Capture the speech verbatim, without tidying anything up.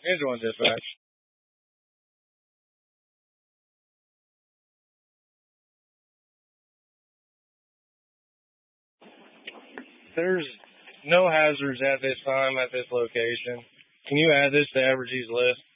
Here's one dispatch. There's no hazards at this time at this location. Can you add this to Evergy's list?